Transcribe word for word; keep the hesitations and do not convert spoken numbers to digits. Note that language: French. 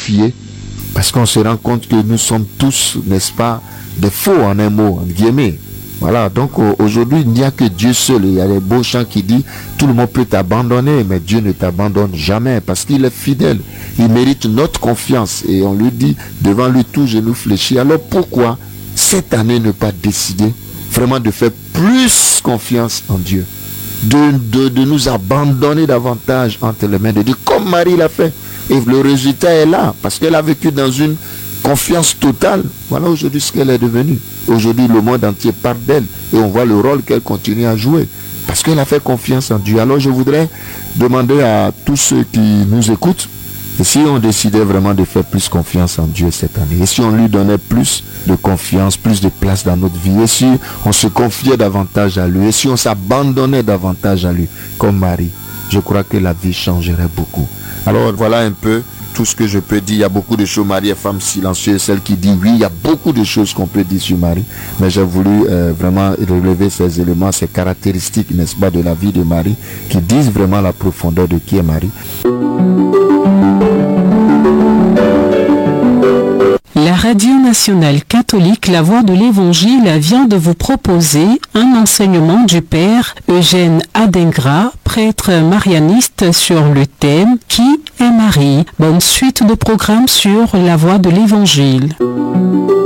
fier, parce qu'on se rend compte que nous sommes tous, n'est-ce pas, des faux en un mot, en guillemets. Voilà, donc aujourd'hui, il n'y a que Dieu seul. Il y a des beaux chants qui disent, tout le monde peut t'abandonner, mais Dieu ne t'abandonne jamais, parce qu'il est fidèle. Il mérite notre confiance, et on lui dit, devant lui, tout genou fléchit. Alors pourquoi, cette année, ne pas décider vraiment de faire plus confiance en Dieu, de, de, de nous abandonner davantage entre les mains de Dieu, comme Marie l'a fait. Et le résultat est là, parce qu'elle a vécu dans une confiance totale. Voilà aujourd'hui ce qu'elle est devenue. Aujourd'hui, le monde entier parle d'elle, et on voit le rôle qu'elle continue à jouer, parce qu'elle a fait confiance en Dieu. Alors je voudrais demander à tous ceux qui nous écoutent, et si on décidait vraiment de faire plus confiance en Dieu cette année, et si on lui donnait plus de confiance, plus de place dans notre vie, et si on se confiait davantage à lui, et si on s'abandonnait davantage à lui, comme Marie, je crois que la vie changerait beaucoup. Alors voilà un peu tout ce que je peux dire. Il y a beaucoup de choses. Marie est femme silencieuse, celle qui dit oui. Il y a beaucoup de choses qu'on peut dire sur Marie, mais j'ai voulu euh, vraiment relever ces éléments, ces caractéristiques, n'est-ce pas, de la vie de Marie, qui disent vraiment la profondeur de qui est Marie. La Radio Nationale Catholique La Voix de l'Évangile vient de vous proposer un enseignement du Père Eugène Adingra, prêtre marianiste, sur le thème « Qui est Marie ?» Bonne suite de programme sur La Voix de l'Évangile.